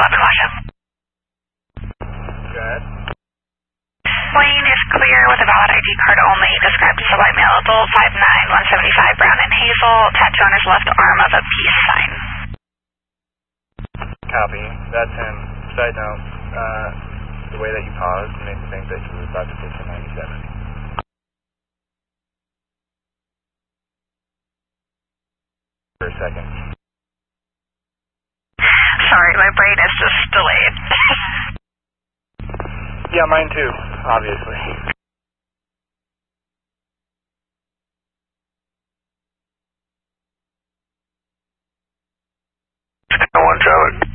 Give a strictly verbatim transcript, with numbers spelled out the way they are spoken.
eleven, Washington. Good. Lane is clear with a valid I D card only. Described as a white male adult, five nine, one seventy-five, brown and hazel. Tattoo on his left arm of a peace sign. Copy. That's him. Side note, uh, the way that you paused made me think that you were about to pitch a ninety-seven. For a second. Sorry, my brain is just delayed. Yeah, mine too, obviously. One traffic.